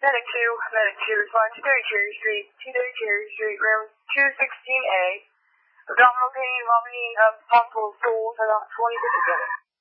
Medic 2, respond to 230 Cherry Street, room 216A. Abdominal pain, vomiting of possible stools, about 20 to 50.